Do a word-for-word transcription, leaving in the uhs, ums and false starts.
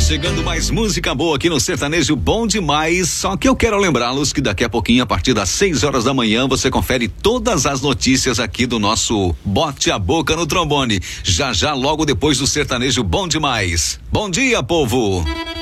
Chegando mais música boa aqui no Sertanejo Bom Demais. Só que eu quero lembrá-los que daqui a pouquinho, a partir das seis horas da manhã, você confere todas as notícias aqui do nosso Bote a Boca no Trombone. Já já, logo depois do Sertanejo Bom Demais. Bom dia, povo!